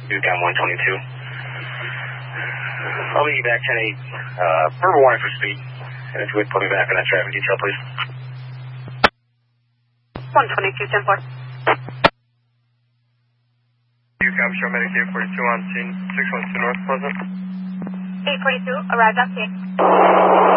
Newcom 122. I'll be back 10-8. Verbal warning for speed. And if you would put me back on that traffic detail, please. 122, 10-4. Newcom, show medic 842 on scene, 612 North Pleasant. 842, arrived on scene.